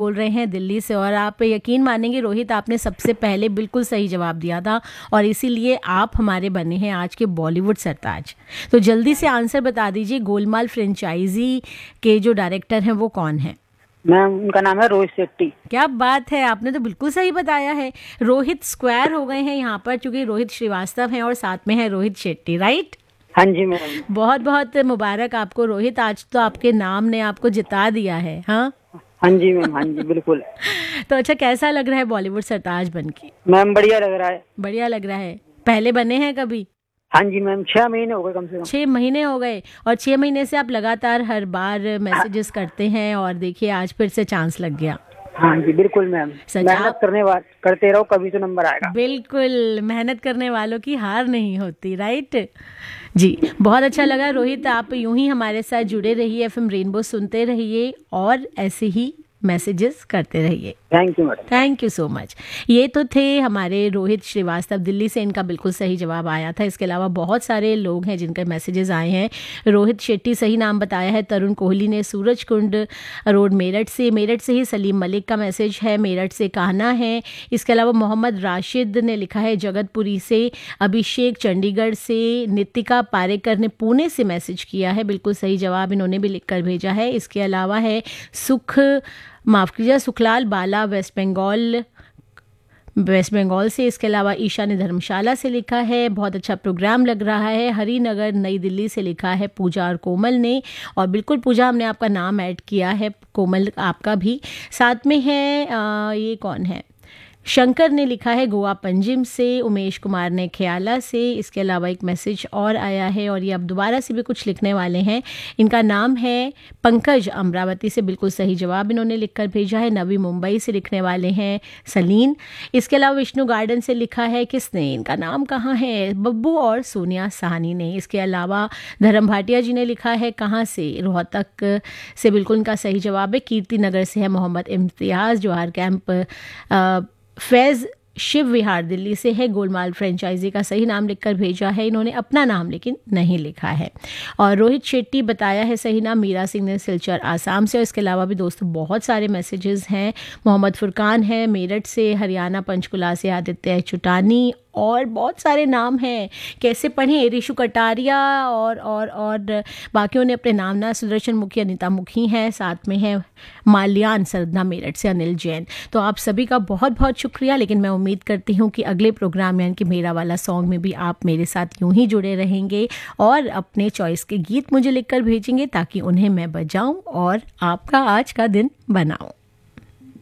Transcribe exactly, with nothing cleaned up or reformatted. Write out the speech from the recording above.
बोल रहे हैं दिल्ली से, और आप यकीन मानेंगे रोहित, आपने सबसे पहले बिल्कुल सही जवाब दिया था और इसीलिए आप हमारे बने हैं आज के बॉलीवुड सरताज। तो जल्दी से आंसर बता दीजिए, गोलमाल फ्रेंचाइजी के जो डायरेक्टर हैं वो कौन है? मैम उनका नाम है रोहित शेट्टी। क्या बात है, आपने तो बिल्कुल सही बताया है। रोहित स्क्वायर हो गए हैं यहाँ पर, क्योंकि रोहित श्रीवास्तव हैं और साथ में है रोहित शेट्टी, राइट? हाँ जी मैम। बहुत बहुत मुबारक आपको रोहित, आज तो आपके नाम ने आपको जिता दिया है। हाँ हाँ जी मैम, हाँ जी बिल्कुल। तो अच्छा, कैसा लग रहा है बॉलीवुड सरताज बन के? मैम बढ़िया लग रहा है। बढ़िया लग रहा है। पहले बने हैं कभी? हाँ जी मैम, छह महीने हो गए कम से कम। छह महीने हो गए, और छह महीने से आप लगातार हर बार मैसेजेस करते हैं और देखिए आज फिर से चांस लग गया। हाँ जी बिल्कुल मैम, मेहनत करने वाल करते रहो, कभी तो नंबर आएगा। बिल्कुल, मेहनत करने वालों की हार नहीं होती, राइट जी। बहुत अच्छा लगा रोहित, आप यूं ही हमारे साथ जुड़े रहिए, एफएम रेनबो सुनते रहिए और ऐसे ही मैसेजेस करते रहिए। Thank you madam. Thank you so much. ये तो थे हमारे रोहित श्रीवास्तव दिल्ली से, इनका बिल्कुल सही जवाब आया था। इसके अलावा बहुत सारे लोग हैं जिनके मैसेजेस आए हैं। रोहित शेट्टी सही नाम बताया है। तरुण कोहली ने सूरज कुंड रोड मेरठ से, मेरठ से ही सलीम मलिक का मैसेज है, मेरठ से कहना है। इसके अलावा मोहम्मद राशिद ने लिखा है जगतपुरी से। अभिषेक चंडीगढ़ से। नितिका पारेकर ने पुणे से मैसेज किया है, बिल्कुल सही जवाब इन्होंने भी लिख कर भेजा है। इसके अलावा है सुख माफ़ कीजिए सुखलाल बाला वेस्ट बंगाल वेस्ट बंगाल से। इसके अलावा ईशा ने धर्मशाला से लिखा है, बहुत अच्छा प्रोग्राम लग रहा है। हरिनगर नई दिल्ली से लिखा है पूजा और कोमल ने, और बिल्कुल पूजा हमने आपका नाम ऐड किया है, कोमल आपका भी साथ में है। आ, ये कौन है? शंकर ने लिखा है गोवा पंजिम से। उमेश कुमार ने ख्याला से। इसके अलावा एक मैसेज और आया है और ये अब दोबारा से भी कुछ लिखने वाले हैं। इनका नाम है पंकज, अमरावती से, बिल्कुल सही जवाब इन्होंने लिखकर भेजा है। नवी मुंबई से लिखने वाले हैं सलीन। इसके अलावा विष्णु गार्डन से लिखा है किसने, इनका नाम कहाँ है, बब्बू और सोनिया साहनी ने। इसके अलावा धर्म भाटिया जी ने लिखा है कहाँ से, रोहतक से, बिल्कुल इनका सही जवाब है। कीर्ति नगर से है मोहम्मद इम्तियाज़, जवाहर कैंप। फैज़ शिव विहार दिल्ली से है। गोलमाल फ्रेंचाइजी का सही नाम लिखकर भेजा है इन्होंने, अपना नाम लेकिन नहीं लिखा है। और रोहित शेट्टी बताया है सही नाम। मीरा सिंह ने सिलचर आसाम से। और इसके अलावा भी दोस्तों बहुत सारे मैसेजेस हैं। मोहम्मद फुरकान है मेरठ से। हरियाणा पंचकुला से आदित्य चुटानी, और बहुत सारे नाम हैं, कैसे पढ़ें। रिशु कटारिया और और और बाकियों ने अपने नाम ना। सुदर्शन मुखी, अनिता मुखी हैं, साथ में है माल्यान सरदना मेरठ से, अनिल जैन। तो आप सभी का बहुत बहुत शुक्रिया। लेकिन मैं उम्मीद करती हूँ कि अगले प्रोग्राम यानी कि मेरा वाला सॉन्ग में भी आप मेरे साथ यूं ही जुड़े रहेंगे और अपने चॉइस के गीत मुझे लिखकर भेजेंगे ताकि उन्हें मैं बजाऊं और आपका आज का दिन बनाऊं।